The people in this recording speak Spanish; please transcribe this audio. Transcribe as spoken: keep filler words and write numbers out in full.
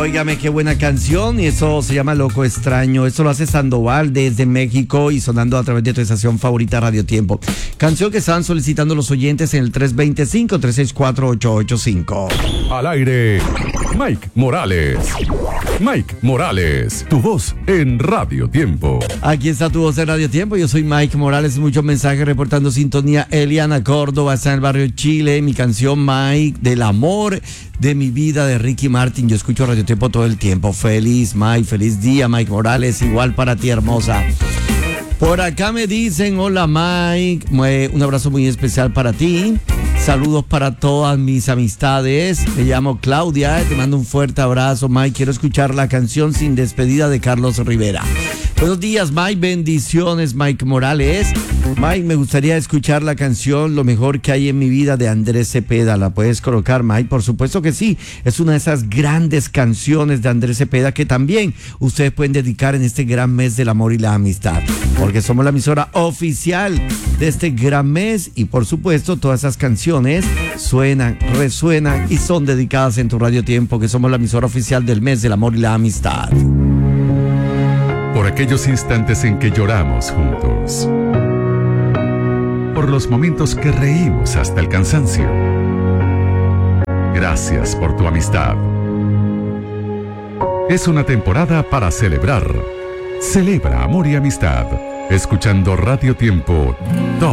Óigame, qué buena canción, y eso se llama Loco Extraño. Esto lo hace Sandoval desde México y sonando a través de tu estación favorita Radio Tiempo. Canción que están solicitando los oyentes en el tres dos cinco, tres seis cuatro, ocho ocho cinco. Al aire, Mike Morales. Mike Morales, tu voz en Radio Tiempo. Aquí está tu voz en Radio Tiempo. Yo soy Mike Morales. Muchos mensajes reportando sintonía. Eliana Córdoba está en el barrio Chile. Mi canción Mike, del amor de mi vida, de Ricky Martin. Yo escucho Radio Tiempo todo el tiempo. Feliz Mike, feliz día Mike Morales. Igual para ti, hermosa. Por acá me dicen, hola Mike, un abrazo muy especial para ti. Saludos para todas mis amistades. Me llamo Claudia, te mando un fuerte abrazo, Mike. Quiero escuchar la canción Sin Despedida de Carlos Rivera. Buenos días, Mike. Bendiciones, Mike Morales. Mike, me gustaría escuchar la canción Lo Mejor que Hay en Mi Vida de Andrés Cepeda. ¿La puedes colocar, Mike? Por supuesto que sí. Es una de esas grandes canciones de Andrés Cepeda que también ustedes pueden dedicar en este gran mes del amor y la amistad. Porque somos la emisora oficial de este gran mes y por supuesto todas esas canciones suenan, resuenan y son dedicadas en tu Radio Tiempo, que somos la emisora oficial del mes del amor y la amistad. Por aquellos instantes en que lloramos juntos. Por los momentos que reímos hasta el cansancio. Gracias por tu amistad. Es una temporada para celebrar. Celebra amor y amistad, escuchando Radio Tiempo.